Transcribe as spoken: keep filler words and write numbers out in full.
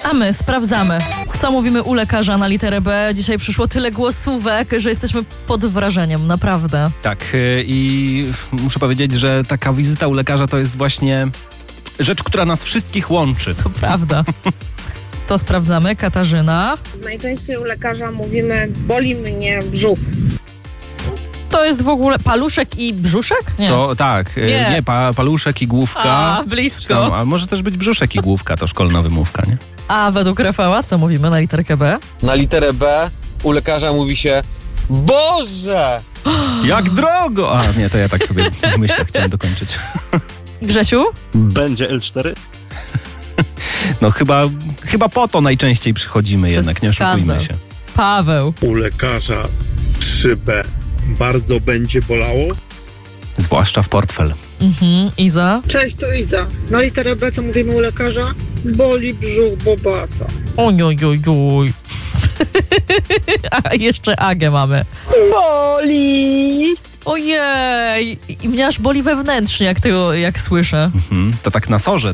A my sprawdzamy, co mówimy u lekarza na literę B. Dzisiaj przyszło tyle głosówek, że jesteśmy pod wrażeniem, naprawdę. Tak, yy, i muszę powiedzieć, że taka wizyta u lekarza to jest właśnie rzecz, która nas wszystkich łączy. To prawda. To sprawdzamy. Katarzyna. Najczęściej u lekarza mówimy, boli mnie brzuch. To jest w ogóle paluszek i brzuszek? Nie. To tak, yy, Nie. nie, pa, paluszek i główka. A, Czy blisko. Tam, a może też być brzuszek i główka, to szkolna wymówka, nie? A według Rafała, co mówimy na literkę B? Na literę B u lekarza mówi się Boże! Jak drogo! A nie, to ja tak sobie w myślach chciałem dokończyć. Grzesiu? Będzie L cztery? No chyba, chyba po to najczęściej przychodzimy To jednak, nie jest oszukujmy skandal. się. Paweł. U lekarza trzy B bardzo będzie bolało? Zwłaszcza w portfel. Mhm. Iza? Cześć, to Iza. Na literę B, co mówimy u lekarza? Boli brzuch bobasa. Oj, oj, oj, oj. A jeszcze Agę mamy. Boli! Ojej! I mnie aż boli wewnętrznie, jak tego, jak słyszę. Mhm. To tak na sorze